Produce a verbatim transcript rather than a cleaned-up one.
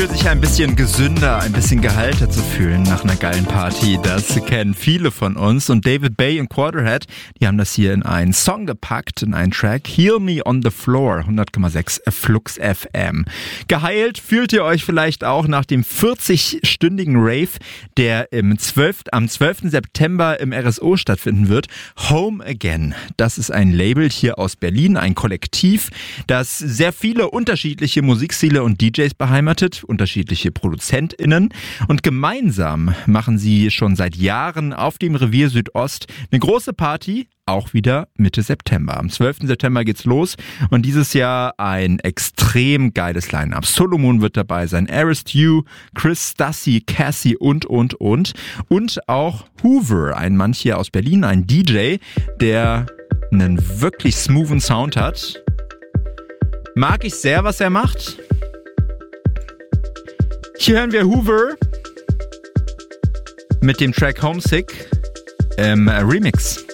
Sich ein bisschen gesünder, ein bisschen geheilter zu fühlen nach einer geilen Party, das kennen viele von uns. Und David Bay und Quarterhead, die haben das hier in einen Song gepackt, in einen Track. Heal Me on the Floor, hundert Komma sechs Flux F M. Geheilt fühlt ihr euch vielleicht auch nach dem vierzig-stündigen Rave, der im zwölften am zwölften September im R S O stattfinden wird. Home Again, das ist ein Label hier aus Berlin, ein Kollektiv, das sehr viele unterschiedliche Musikstile und D Js beheimatet, unterschiedliche ProduzentInnen, und gemeinsam machen sie schon seit Jahren auf dem Revier Südost eine große Party, auch wieder Mitte September. Am zwölften September geht's los und dieses Jahr ein extrem geiles Line-Up. Solomon wird dabei sein, Arist U, Chris Stassi, Cassie und, und, und. Und auch Hoover, ein Mann hier aus Berlin, ein D J, der einen wirklich smoothen Sound hat. Mag ich sehr, was er macht. Hier hören wir Hoover mit dem Track Homesick im Remix.